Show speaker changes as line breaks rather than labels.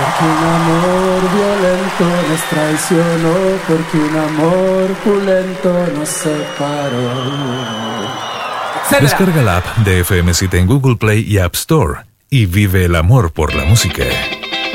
Porque un amor violento nos traicionó, porque un amor pulento nos separó.
Descarga la app de FM City en Google Play y App Store y vive el amor por la música.